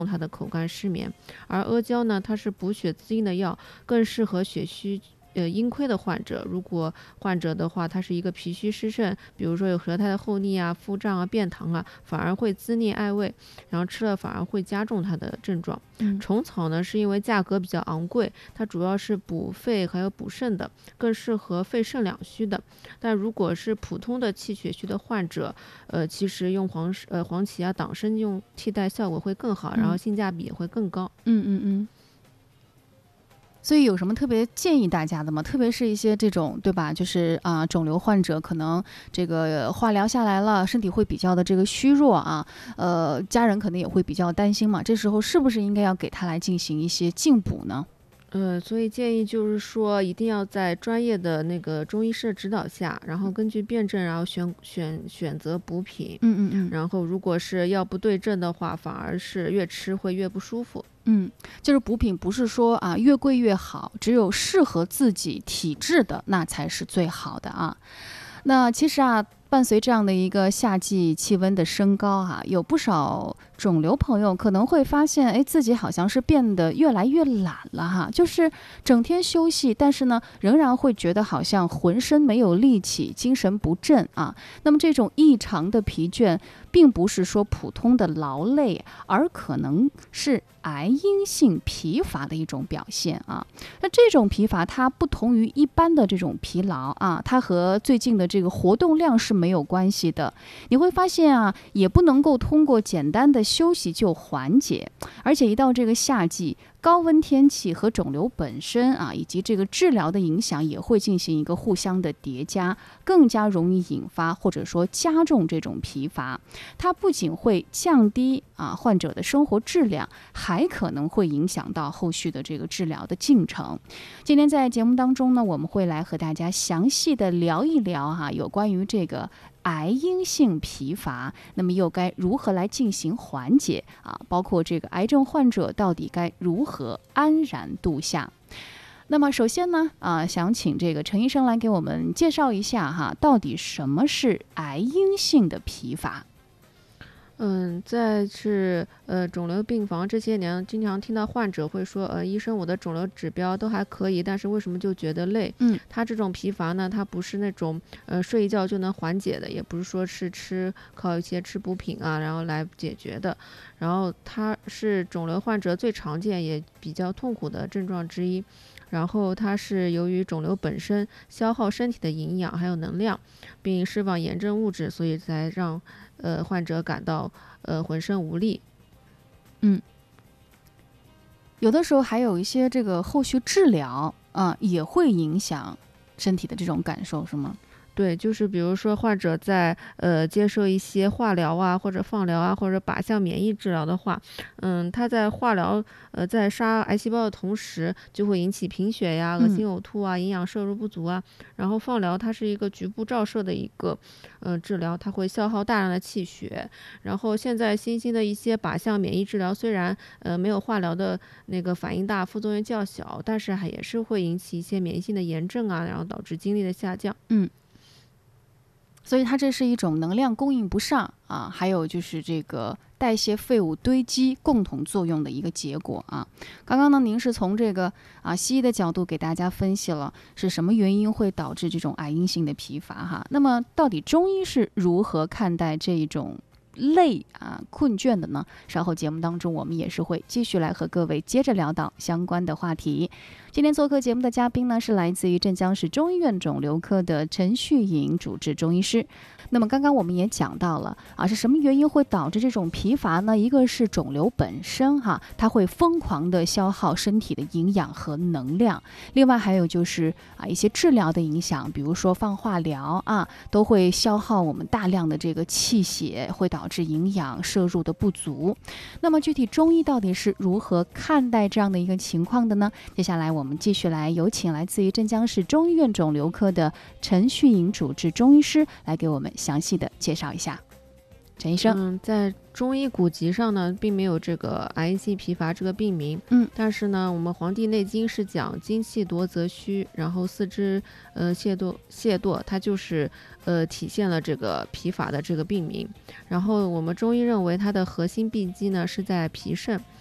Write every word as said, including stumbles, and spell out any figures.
它的口干失眠。而阿胶呢，它是补血滋阴的药，更适合血虚呃阴亏的患者。如果患者的话，他是一个脾虚湿盛，比如说有舌苔的厚腻啊、腹胀啊、便溏啊，反而会滋腻艾味，然后吃了反而会加重它的症状。 嗯， 虫草呢，是因为价格比较昂贵，它主要是补肺还有补肾的，更适合肺肾两虚的。但如果是普通的气血虚的患者，呃，其实用黄呃黄芪啊、党参用替代效果会更好，然后嗯性价比也会更高。 嗯嗯嗯。所以有什么特别建议大家的吗？特别是一些这种，对吧？就是啊、肿瘤患者可能这个化疗下来了，身体会比较的这个虚弱啊，呃，家人可能也会比较担心嘛。这时候是不是应该要给他来进行一些进补呢？ 呃，所以建议就是说，一定要在专业的那个中医师的指导下，然后根据辩证，然后选选选择补品。 嗯嗯嗯。 然后如果是药不对症的话，反而是越吃会越不舒服。 嗯，就是补品不是说啊越贵越好，只有适合自己体质的那才是最好的啊。那其实啊，伴随这样的一个夏季气温的升高啊，有不少肿瘤朋友可能会发现，哎，自己好像是变得越来越懒了哈，就是整天休息，但是呢，仍然会觉得好像浑身没有力气，精神不振啊。那么这种异常的疲倦，并不是说普通的劳累，而可能是癌因性疲乏的一种表现啊。那这种疲乏它不同于一般的这种疲劳啊，它和最近的这个活动量是没有关系的。你会发现啊，也不能够通过简单的休息就缓解，而且一到这个夏季，高温天气和肿瘤本身啊，以及这个治疗的影响也会进行一个互相的叠加，更加容易引发或者说加重这种疲乏。它不仅会降低啊患者的生活质量，还可能会影响到后续的这个治疗的进程。今天在节目当中呢，我们会来和大家详细的聊一聊哈、啊，有关于这个癌因性疲乏，那么又该如何来进行缓解啊？包括这个癌症患者到底该如何安然度夏？那么首先呢，啊，想请这个陈医生来给我们介绍一下哈，到底什么是癌因性的疲乏？ 嗯，在是呃肿瘤病房这些年，经常听到患者会说，呃，医生，我的肿瘤指标都还可以，但是为什么就觉得累？ 嗯， 他这种疲乏呢，他不是那种呃睡一觉就能缓解的，也不是说是吃靠一些吃补品啊，然后来解决的。然后它是肿瘤患者最常见也比较痛苦的症状之一。然后它是由于肿瘤本身消耗身体的营养还有能量，并释放炎症物质，所以才让呃患者感到呃浑身无力。 嗯，有的时候还有一些这个后续治疗啊，也会影响身体的这种感受，是吗？ 对，就是比如说患者在呃接受一些化疗啊，或者放疗啊，或者靶向免疫治疗的话，嗯，他在化疗呃在杀癌细胞的同时，就会引起贫血呀、恶嗯心呕吐啊、营养摄入不足啊。然后放疗它是一个局部照射的一个呃治疗，它会消耗大量的气血。然后现在新兴的一些靶向免疫治疗，虽然呃没有化疗的那个反应大，副作用较小，但是还也是会引起一些免疫性的炎症啊，然后导致精力的下降。 嗯。所以它这是一种能量供应不上啊，还有就是这个代谢废物堆积共同作用的一个结果啊。刚刚呢，您是从这个啊西医的角度给大家分析了是什么原因会导致这种癌因性的疲乏哈。那么到底中医是如何看待这一种累啊困倦的呢？稍后节目当中我们也是会继续来和各位接着聊到相关的话题。今天做客节目的嘉宾呢，是来自于镇江市中医院肿瘤科的陈旭颖主治中医师。那么刚刚我们也讲到了啊，是什么原因会导致这种疲乏呢？一个是肿瘤本身哈，它会疯狂的消耗身体的营养和能量。另外还有就是啊一些治疗的影响，比如说放化疗啊，都会消耗我们大量的这个气血，会导致营养摄入的不足。那么具体中医到底是如何看待这样的一个情况的呢？接下来我们继续来有请来自于镇江市中医院肿瘤科的陈旭颖主治中医师来给我们详细的介绍一下。 陈医生。 嗯，在中医古籍上呢，并没有这个癌系疲乏这个病名。 嗯， 但是呢，我们《黄帝内经》是讲精气夺则虚，然后四肢呃懈惰懈惰，它就是呃体现了这个疲乏的这个病名。然后我们中医认为它的核心病机呢是在脾肾。